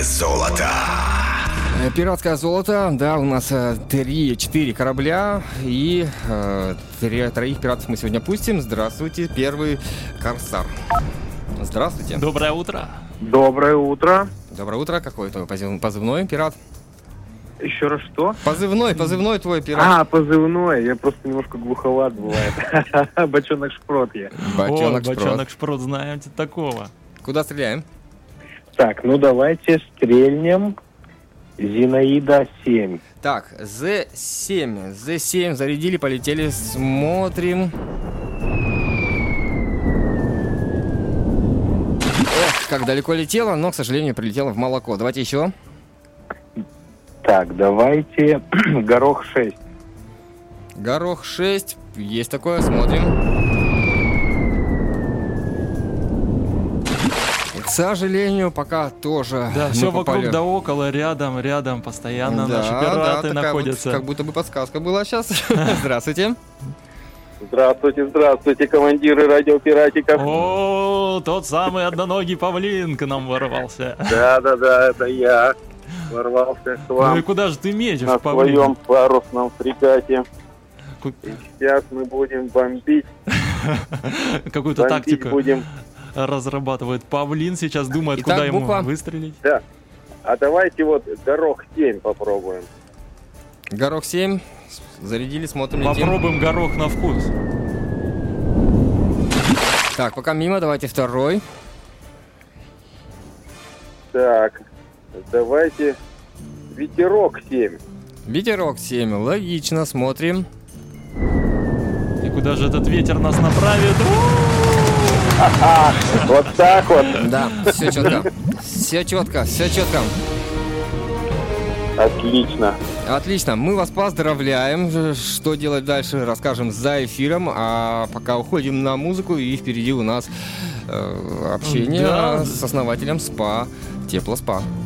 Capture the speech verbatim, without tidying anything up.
Золото. Пиратское золото, да, у нас три-четыре корабля и э, три, троих пиратов мы сегодня пустим. Здравствуйте, первый Корсар. Здравствуйте. Доброе утро. Доброе утро. Доброе утро, какой твой позывной, пират? Еще раз что? Позывной, позывной твой, пират. А, позывной, я просто немножко глуховат бывает. Бочонок шпрот я. Бочонок О, шпрот. бочонок шпрот, знаете такого. Куда стреляем? Так, ну давайте стрельнем. Зинаида семь. Так, Зэ семь. Зэ семь зарядили, полетели, смотрим. Эх, как далеко летело, но, к сожалению, прилетело в молоко. Давайте еще. Так, давайте горох шесть. Горох шесть. Есть такое, смотрим. К сожалению, пока тоже. Да, мы все попали... вокруг да около, рядом, рядом, постоянно да, наши пираты да, находятся. Вот, как будто бы подсказка была сейчас. Здравствуйте. Здравствуйте, здравствуйте, командиры радиопиратиков. О, тот самый одноногий павлин к нам ворвался. Да-да-да, это я ворвался к Ну вам и куда же ты метишь, на павлин? своем парусном фрегате. Ку- И сейчас мы будем бомбить. Какую-то Бомбить тактику будем. разрабатывает павлин, сейчас думает, Итак, куда ему буква. выстрелить. Да. А давайте вот горох семь попробуем. Горох семь. Зарядили, смотрим, летим. Попробуем горох на вкус. Так, пока мимо, давайте второй. Так, давайте ветерок семь. Ветерок семь. Логично, смотрим. И куда же этот ветер нас направит? Вот так вот. Да, все четко. Все четко, все четко. Отлично. Отлично, мы вас поздравляем. Что делать дальше, расскажем за эфиром. А пока уходим на музыку, и впереди у нас э, общение Да. с основателем СПА Теплоспа.